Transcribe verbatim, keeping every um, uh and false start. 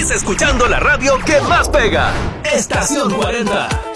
escuchando la radio que más pega. Estación cuarenta.